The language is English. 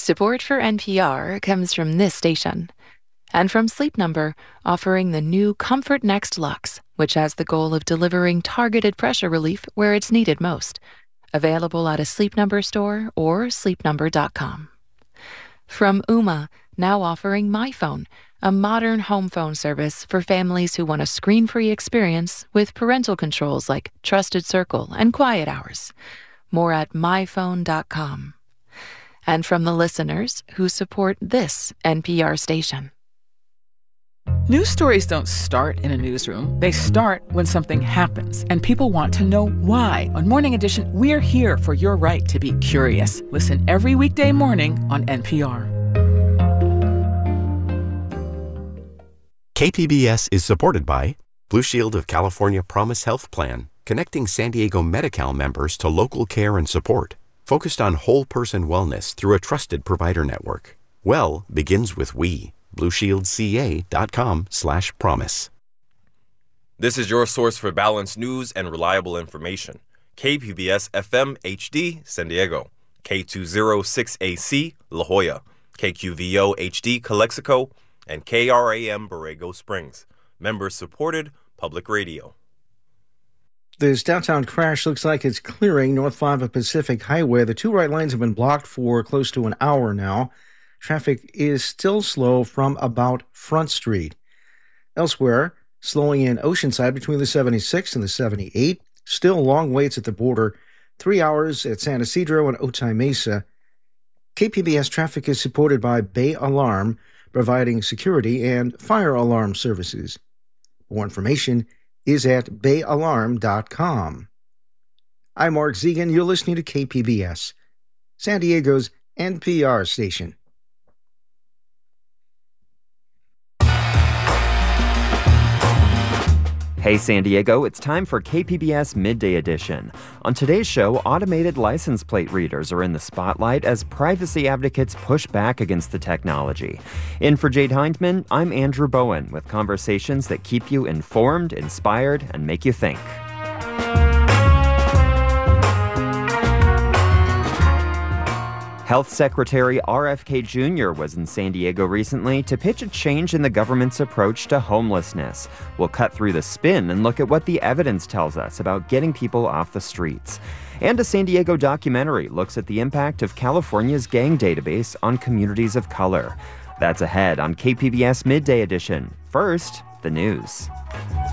Support for NPR comes from this station and from Sleep Number, offering the new Comfort Next Luxe, which has the goal of delivering targeted pressure relief where it's needed most. Available at a Sleep Number store or sleepnumber.com. From Ooma, now offering MyPhone, a modern home phone service for families who want a screen-free experience with parental controls like Trusted Circle and Quiet Hours. More at myphone.com. And from the listeners who support this NPR station. News stories don't start in a newsroom. They start when something happens, and people want to know why. On Morning Edition, we're here for your right to be curious. Listen every weekday morning on NPR. KPBS is supported by Blue Shield of California Promise Health Plan, connecting San Diego Medi-Cal members to local care and support, focused on whole-person wellness through a trusted provider network. Well begins with we. BlueShieldCA.com/promise. This is your source for balanced news and reliable information. KPBS FM HD, San Diego. K206AC, La Jolla. KQVO HD, Calexico. And KRAM, Borrego Springs. Members-supported public radio. This downtown crash looks like it's clearing North 5 Pacific Highway. The two right lanes have been blocked for close to an hour now. Traffic is still slow from about Front Street. Elsewhere, slowing in Oceanside between the 76 and the 78. Still long waits at the border. 3 hours at San Ysidro and Otay Mesa. KPBS traffic is supported by Bay Alarm, providing security and fire alarm services. More information is at bayalarm.com. I'm Mark Zegan. You're listening to KPBS, San Diego's NPR station. Hey San Diego, it's time for KPBS Midday Edition. On today's show, automated license plate readers are in the spotlight as privacy advocates push back against the technology. In for Jade Hindman, I'm Andrew Bowen with conversations that keep you informed, inspired, and make you think. Health Secretary RFK Jr. was in San Diego recently to pitch a change in the government's approach to homelessness. We'll cut through the spin and look at what the evidence tells us about getting people off the streets. And a San Diego documentary looks at the impact of California's gang database on communities of color. That's ahead on KPBS Midday Edition. First, the news.